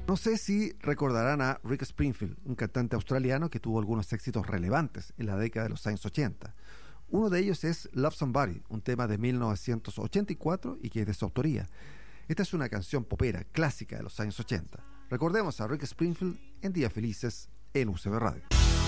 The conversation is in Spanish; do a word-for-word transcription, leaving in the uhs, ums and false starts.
No sé si recordarán a Rick Springfield, un cantante australiano que tuvo algunos éxitos relevantes en la década de los años ochenta. Uno de ellos es Love Somebody, un tema de mil novecientos ochenta y cuatro y que es de su autoría. Esta es una canción popera clásica de los años ochenta. Recordemos a Rick Springfield en Días Felices en U C B Radio.